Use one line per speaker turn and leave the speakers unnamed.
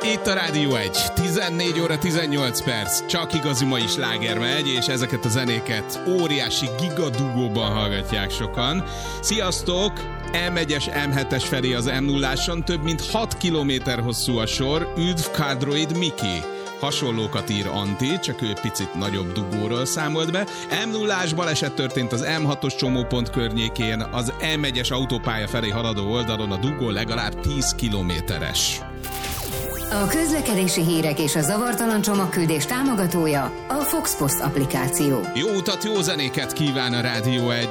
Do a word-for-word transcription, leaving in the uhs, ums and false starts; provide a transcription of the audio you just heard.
Itt a Rádió egy, tizennégy óra tizennyolc perc, csak igazi mai sláger megy, és ezeket a zenéket óriási gigadugóban hallgatják sokan. Sziasztok! em egyes, em hetes felé az em nulláson, több mint hat kilométer hosszú a sor, üdv Kardroid Miki. Hasonlókat ír Anti, csak ő picit nagyobb dugóról számolt be. em nullás baleset történt az em hatos csomópont környékén, az em egyes autópálya felé haladó oldalon a dugó legalább tíz kilométeres.
A közlekedési hírek és a zavartalan csomagküldés támogatója a Fox Post applikáció.
Jó utat, jó zenéket kíván a Rádió egy!